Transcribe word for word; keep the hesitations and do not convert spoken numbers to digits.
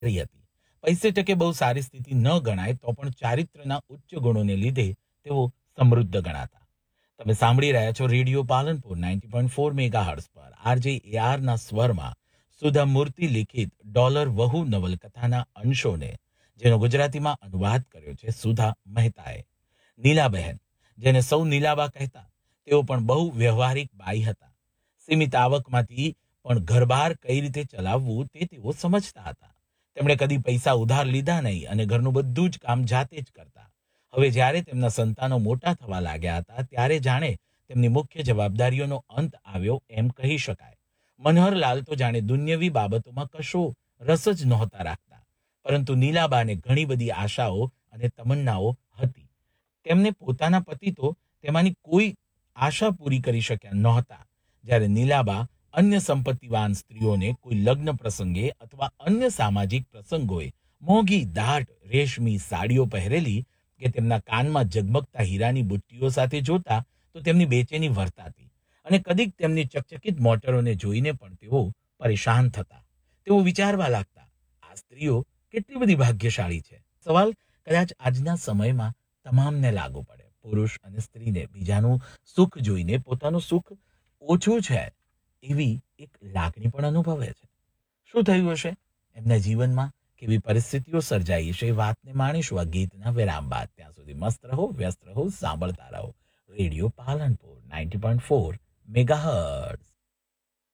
કરી હતી. પૈસે ટકે બહુ સારી સ્થિતિ ન ગણાય તો પણ ચારિત્ર્યના ઉચ્ચ ગુણોને લીધે તેઓ સમૃદ્ધ ગણાતા. તમે સાંભળી રહ્યા છો radio Palanpur ninety point four mega hertz પર આરજે એઆરના સ્વરમાં સુધા મૂર્તિ લિખિત ડોલર વહુ નવલકથાના અંશોને જેનો ગુજરાતીમાં અનુવાદ કર્યો છે સુધા મહેતાએ. નીલાબહેન, જેને સૌ નીલાબા કહેતા, તેઓ પણ બહુ વ્યવહારિક બાઈ હતા. સીમિત આવકમાંથી પણ ઘરબાર કઈ રીતે ચલાવવું તે તેઓ સમજતા હતા. તેમણે કદી પૈસા ઉધાર લીધા નહીં અને ઘરનું બધું જ કામ જાતે જ કરતા. હવે જ્યારે તેમના સંતાનો મોટા થવા લાગ્યા હતા ત્યારે જાણે તેમની મુખ્ય જવાબદારીઓનો અંત આવ્યો એમ કહી શકાય. મનહરલાલ તો જાણે દુન્યવી બાબતોમાં કશો રસ જ નહોતા રાખતા, પરંતુ નીલાબાને ઘણી બધી આશાઓ અને તમન્નાઓ હતી. તેમને પોતાના પતિ તો તેમાંની કોઈ આશા પૂરી કરી શક્યા નહોતા. જ્યારે નીલાબા અન્ય સંપત્તિવાન સ્ત્રીઓને કોઈ લગ્ન પ્રસંગે અથવા અન્ય સામાજિક પ્રસંગોએ મોંઘી દાટ રેશમી સાડીઓ પહેરેલી કે તેમના કાનમાં ઝગમગતા હીરાની બુટ્ટીઓ સાથે જોતા તો તેમની બેચેની વર્તાતી અને કદીક તેમની ચકચકિત મોટરોને જોઈને પણ તેઓ પરેશાન થતા. તેઓ વિચારવા લાગતા, આ સ્ત્રીઓ કેટલી બધી ભાગ્યશાળી છે. સવાલ કદાચ આજના સમયમાં તમામને લાગુ પડે. પુરુષ અને સ્ત્રીને બીજાનું સુખ જોઈને પોતાનું સુખ ઓછું છે એવી એક લાગણી પણ અનુભવે છે. શું થયું હશે એમના જીવનમાં, કેવી પરિસ્થિતિઓ સર્જાઈ હશે, એ વાતને માણીશું આ ગીતના વિરામ બાદ. ત્યાં સુધી મસ્ત રહો, વ્યસ્ત રહો, સાંભળતા રહો radio Palanpur ninety point four mega hertz.